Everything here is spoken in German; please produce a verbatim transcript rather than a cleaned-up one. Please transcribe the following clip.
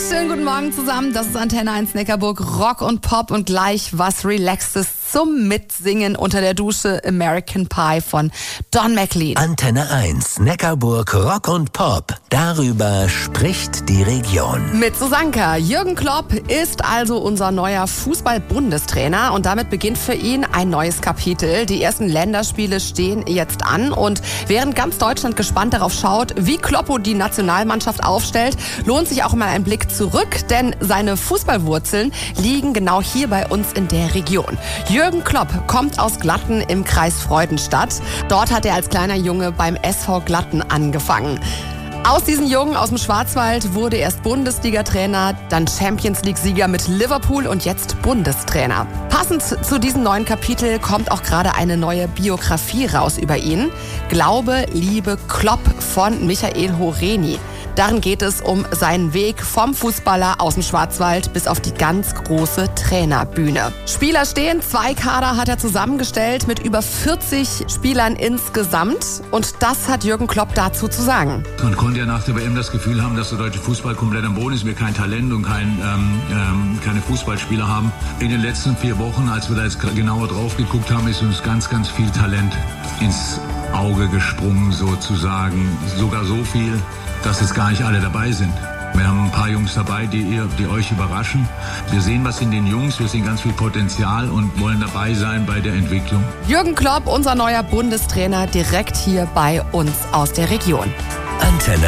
Schönen guten Morgen zusammen. Das ist Antenne eins Neckarburg, Rock und Pop und gleich was Relaxtes zum Mitsingen unter der Dusche. American Pie von Don McLean. Antenne eins Neckarburg, Rock und Pop. Darüber spricht die Region. Mit Susanka. Jürgen Klopp ist also unser neuer Fußball-Bundestrainer und damit beginnt für ihn ein neues Kapitel. Die ersten Länderspiele stehen jetzt an und während ganz Deutschland gespannt darauf schaut, wie Kloppo die Nationalmannschaft aufstellt, lohnt sich auch mal ein Blick zurück, denn seine Fußballwurzeln liegen genau hier bei uns in der Region. Jürgen Klopp kommt aus Glatten im Kreis Freudenstadt. Dort hat er als kleiner Junge beim S V Glatten angefangen. Aus diesen Jungen aus dem Schwarzwald wurde erst Bundesliga-Trainer, dann Champions-League-Sieger mit Liverpool und jetzt Bundestrainer. Passend zu diesem neuen Kapitel kommt auch gerade eine neue Biografie raus über ihn. Glaube, Liebe, Klopp von Michael Horeni. Darin geht es um seinen Weg vom Fußballer aus dem Schwarzwald bis auf die ganz große Trainerbühne. Spieler stehen, zwei Kader hat er zusammengestellt mit über vierzig Spielern insgesamt. Und das hat Jürgen Klopp dazu zu sagen. Man konnte ja nach der W M das Gefühl haben, dass der deutsche Fußball komplett am Boden ist, wir kein Talent und kein, ähm, ähm, keine Fußballspieler haben. In den letzten vier Wochen, als wir da jetzt genauer drauf geguckt haben, ist uns ganz, ganz viel Talent ins Auge gesprungen sozusagen. Sogar so viel, dass jetzt gar nicht alle dabei sind. Wir haben ein paar Jungs dabei, die, ihr, die euch überraschen. Wir sehen was in den Jungs, wir sehen ganz viel Potenzial und wollen dabei sein bei der Entwicklung. Jürgen Klopp, unser neuer Bundestrainer, direkt hier bei uns aus der Region. Antenne